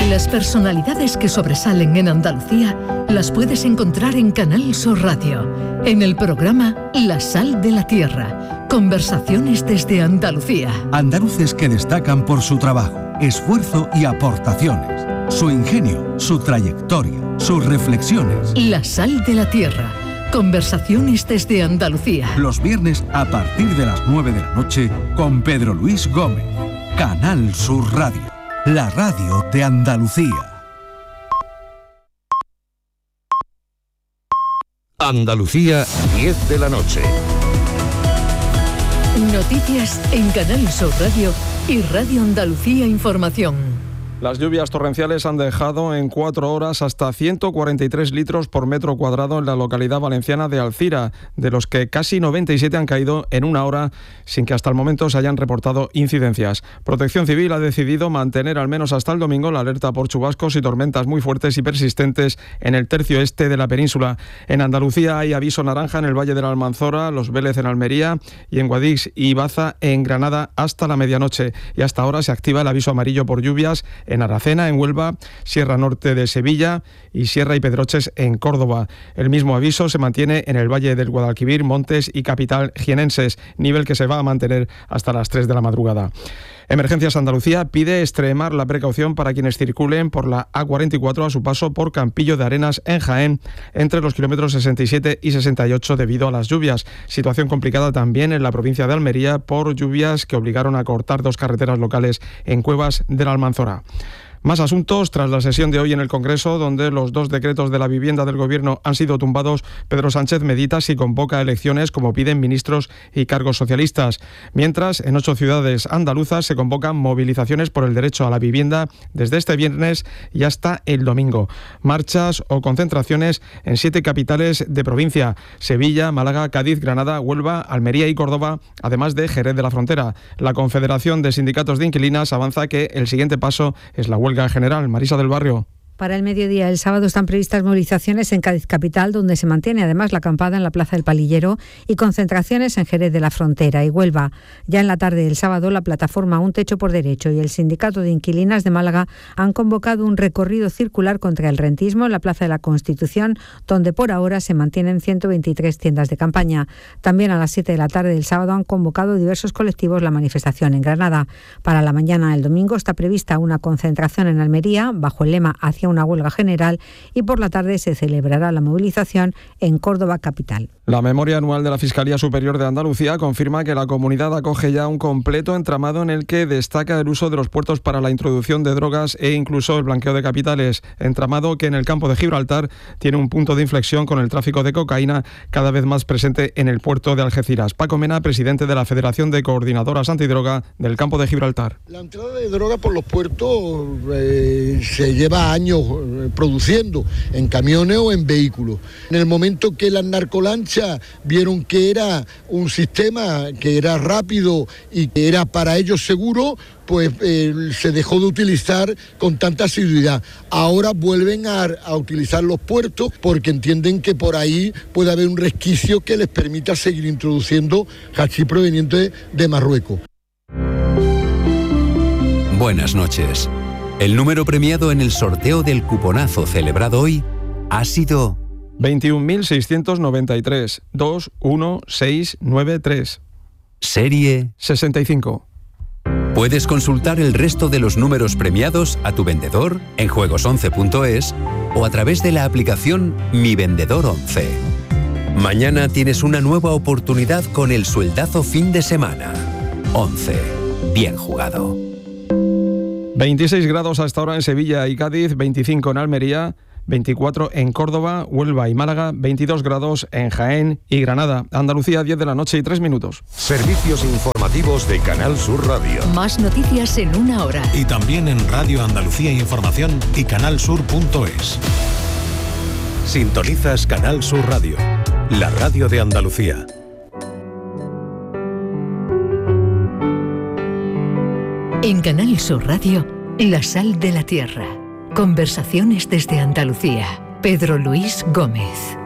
Las personalidades que sobresalen en Andalucía las puedes encontrar en Canal Sur Radio, en el programa La Sal de la Tierra, conversaciones desde Andalucía. Andaluces que destacan por su trabajo, esfuerzo y aportaciones, su ingenio, su trayectoria, sus reflexiones. La Sal de la Tierra, conversaciones desde Andalucía. Los viernes a partir de las 9 de la noche con Pedro Luis Gómez. Canal Sur Radio, la radio de Andalucía. Andalucía, 10 de la noche. Noticias en Canal Sur Radio y Radio Andalucía Información. Las lluvias torrenciales han dejado en 4 horas hasta 143 litros por metro cuadrado en la localidad valenciana de Alcira, de los que casi 97 han caído en 1 hora, sin que hasta el momento se hayan reportado incidencias. Protección Civil ha decidido mantener al menos hasta el domingo la alerta por chubascos y tormentas muy fuertes y persistentes en el tercio este de la península. En Andalucía hay aviso naranja en el Valle de la Almanzora, Los Vélez en Almería y en Guadix y Baza en Granada hasta la medianoche. Y hasta ahora se activa el aviso amarillo por lluvias en Aracena, en Huelva, Sierra Norte de Sevilla y Sierra y Pedroches en Córdoba. El mismo aviso se mantiene en el Valle del Guadalquivir, Montes y Capital jienenses, nivel que se va a mantener hasta las 3 de la madrugada. Emergencias Andalucía pide extremar la precaución para quienes circulen por la A44 a su paso por Campillo de Arenas en Jaén, entre los kilómetros 67 y 68 debido a las lluvias. Situación complicada también en la provincia de Almería por lluvias que obligaron a cortar 2 carreteras locales en Cuevas de la Almanzora. Más asuntos. Tras la sesión de hoy en el Congreso, donde los 2 decretos de la vivienda del Gobierno han sido tumbados, Pedro Sánchez medita si convoca elecciones como piden ministros y cargos socialistas. Mientras, en 8 ciudades andaluzas se convocan movilizaciones por el derecho a la vivienda desde este viernes y hasta el domingo. Marchas o concentraciones en 7 capitales de provincia: Sevilla, Málaga, Cádiz, Granada, Huelva, Almería y Córdoba, además de Jerez de la Frontera. La Confederación de Sindicatos de Inquilinas avanza que el siguiente paso es la huelga general. Marisa del Barrio. Para el mediodía del sábado están previstas movilizaciones en Cádiz capital, donde se mantiene además la acampada en la Plaza del Palillero, y concentraciones en Jerez de la Frontera y Huelva. Ya en la tarde del sábado, la plataforma Un Techo por Derecho y el Sindicato de Inquilinas de Málaga han convocado un recorrido circular contra el rentismo en la Plaza de la Constitución, donde por ahora se mantienen 123 tiendas de campaña. También a las 7 de la tarde del sábado han convocado diversos colectivos la manifestación en Granada. Para la mañana del domingo está prevista una concentración en Almería, bajo el lema Hacia una huelga general, y por la tarde se celebrará la movilización en Córdoba capital. La memoria anual de la Fiscalía Superior de Andalucía confirma que la comunidad acoge ya un completo entramado en el que destaca el uso de los puertos para la introducción de drogas e incluso el blanqueo de capitales. Entramado que en el campo de Gibraltar tiene un punto de inflexión con el tráfico de cocaína cada vez más presente en el puerto de Algeciras. Paco Mena, presidente de la Federación de Coordinadoras Antidroga del campo de Gibraltar. La entrada de droga por los puertos se lleva años produciendo en camiones o en vehículos. En el momento que las narcolanchas vieron que era un sistema que era rápido y que era para ellos seguro, pues se dejó de utilizar con tanta asiduidad. Ahora vuelven a utilizar los puertos porque entienden que por ahí puede haber un resquicio que les permita seguir introduciendo hachís proveniente de Marruecos. Buenas noches. El número premiado en el sorteo del cuponazo celebrado hoy ha sido 21.693 21693. Serie 65. Puedes consultar el resto de los números premiados a tu vendedor en juegos11.es o a través de la aplicación Mi Vendedor 11. Mañana tienes una nueva oportunidad con el sueldazo fin de semana. 11. Bien jugado. 26 grados hasta ahora en Sevilla y Cádiz, 25 en Almería, 24 en Córdoba, Huelva y Málaga, 22 grados en Jaén y Granada. Andalucía, 10 de la noche y 3 minutos. Servicios informativos de Canal Sur Radio. Más noticias en 1 hora. Y también en Radio Andalucía Información y canalsur.es. Sintonizas Canal Sur Radio, la radio de Andalucía. En Canal Sur Radio, La Sal de la Tierra. Conversaciones desde Andalucía. Pedro Luis Gómez.